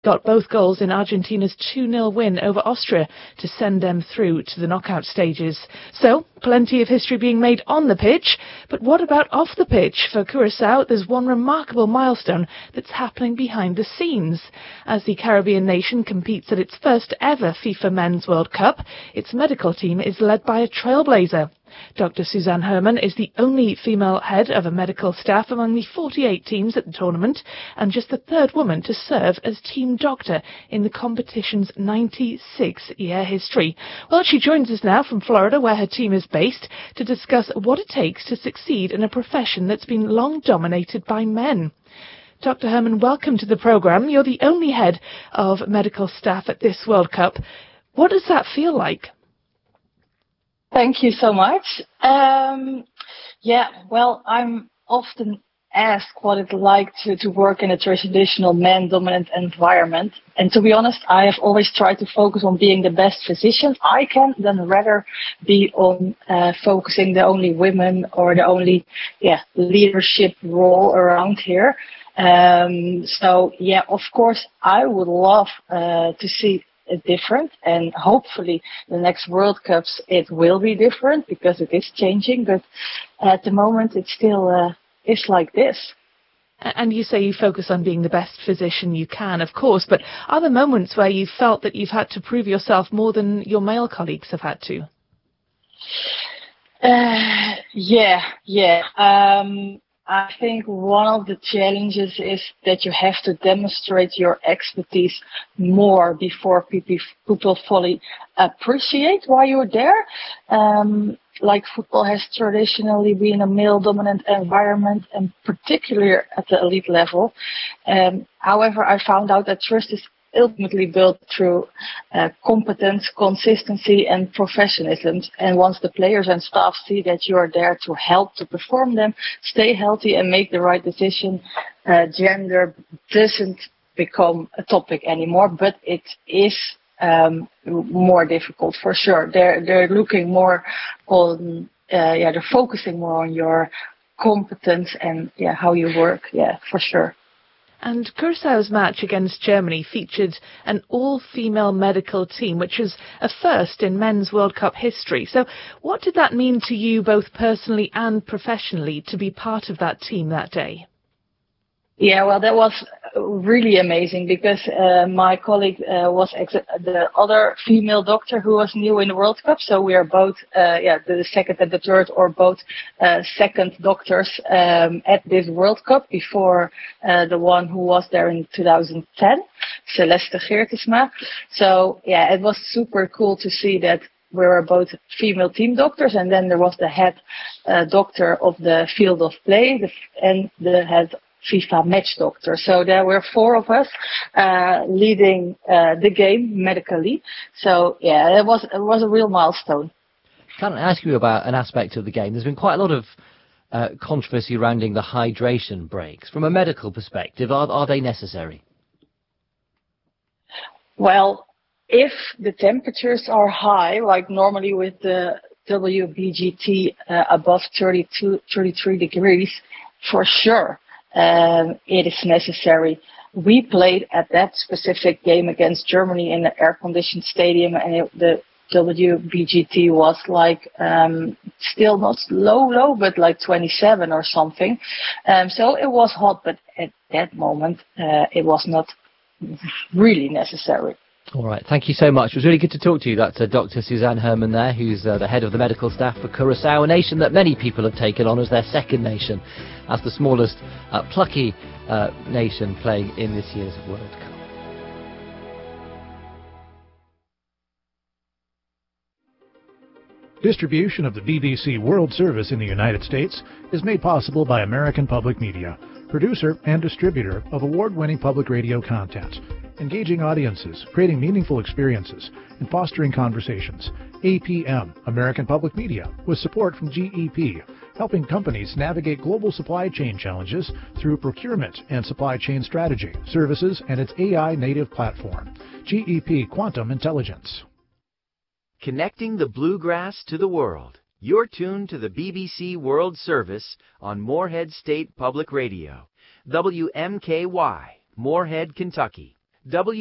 got both goals in Argentina's 2-0 win over Austria to send them through to the knockout stages. So, plenty of history being made on the pitch, but what about off the pitch? For Curaçao, there's one remarkable milestone that's happening behind the scenes. As the Caribbean nation competes at its first ever FIFA Men's World Cup, its medical team is led by a trailblazer. Dr. Suzanne Herman is the only female head of a medical staff among the 48 teams at the tournament, and just the third woman to serve as team doctor in the competition's 96-year history. Well, she joins us now from Florida, where her team is based, to discuss what it takes to succeed in a profession that's been long dominated by men. Dr. Herman, welcome to the programme. You're the only head of medical staff at this World Cup. What does that feel like? Thank you so much. I'm often asked what it's like to work in a traditional man-dominant environment. And to be honest, I have always tried to focus on being the best physician I can, than rather be on focusing the only women or the only leadership role around here. Of course, I would love to see different, and hopefully the next World Cups it will be different because it is changing, but at the moment it still is like this. And you say you focus on being the best physician you can, of course, but are there moments where you felt that you've had to prove yourself more than your male colleagues have had to? I think one of the challenges is that you have to demonstrate your expertise more before people fully appreciate why you're there. Like football has traditionally been a male-dominant environment, and particularly at the elite level. However, I found out that trust is ultimately built through competence, consistency, and professionalism. And once the players and staff see that you are there to help to perform them, stay healthy and make the right decision, gender doesn't become a topic anymore, but it is more difficult for sure. They're looking more on, they're focusing more on your competence and how you work, for sure. And Curaçao's match against Germany featured an all-female medical team, which was a first in men's World Cup history. So what did that mean to you, both personally and professionally, to be part of that team that day? Yeah, well, that was really amazing because my colleague was the other female doctor who was new in the World Cup. So we are both, the second and the third, or both second doctors at this World Cup before the one who was there in 2010, Celeste Geertesma. So, it was super cool to see that we were both female team doctors, and then there was the head doctor of the field of play and the head FIFA match doctor. So there were four of us leading the game medically. So it was a real milestone. Can I ask you about an aspect of the game? There's been quite a lot of controversy surrounding the hydration breaks. From a medical perspective, are they necessary? Well, if the temperatures are high, like normally with the WBGT above 33 degrees, for sure. It is necessary. We played at that specific game against Germany in an air-conditioned stadium, and the WBGT was like still not low, but like 27 or something. So it was hot, but at that moment it was not really necessary. All right, thank you so much. It was really good to talk to you. That's Dr. Suzanne Herman there, who's the head of the medical staff for Curaçao, a nation that many people have taken on as their second nation, as the smallest plucky nation playing in this year's World Cup. Distribution of the BBC World Service in the United States is made possible by American Public Media, producer and distributor of award-winning public radio content, engaging audiences, creating meaningful experiences, and fostering conversations. APM, American Public Media, with support from GEP, helping companies navigate global supply chain challenges through procurement and supply chain strategy, services, and its AI-native platform. GEP Quantum Intelligence. Connecting the bluegrass to the world. You're tuned to the BBC World Service on Moorhead State Public Radio, WMKY, Moorhead, Kentucky.